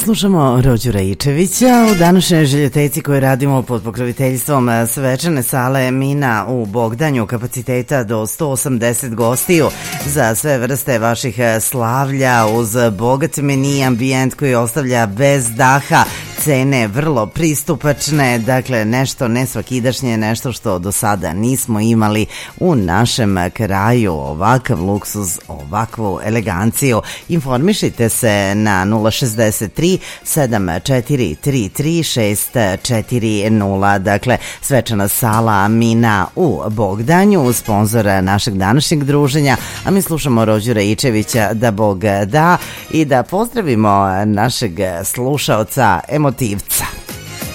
Slušamo Rođu Rajičevića u današnjoj željoteci koju radimo pod pokroviteljstvom svečane sale Mina u Bogdanju, kapaciteta do 180 gostiju za sve vrste vaših slavlja uz bogat meni, ambijent koji ostavlja bez daha, cene vrlo pristupačne, dakle nešto nesvakidašnje, nešto što do sada nismo imali u našem kraju, ovakav luksuz, ovakvu eleganciju. Informišite se na 063 7433 640, dakle svečana sala Mina u Bogdanju, sponzor našeg današnjeg druženja, a mi slušamo Rođu Rajičevića Da Bog da i da pozdravimo našeg slušaoca emotivca.